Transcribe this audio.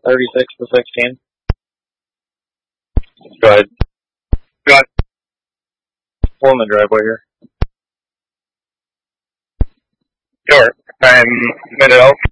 36 to 16. Go ahead. Go ahead. Pull in the driveway here. Sure. I'm Minute